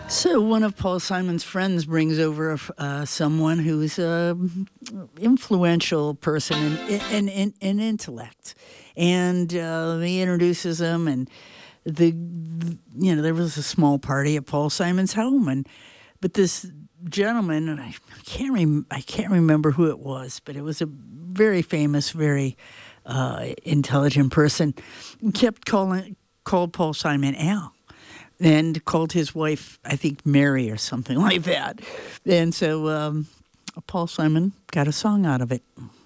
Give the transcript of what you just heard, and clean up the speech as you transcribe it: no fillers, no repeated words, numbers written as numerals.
So one of Paul Simon's friends brings over someone who's an influential person in intellect, and he introduces him. And there was a small party at Paul Simon's home, but this gentleman, and I can't remember who it was, but it was a very famous, very intelligent person, called Paul Simon Al. And called his wife, I think, Mary or something like that. And so Paul Simon got a song out of it.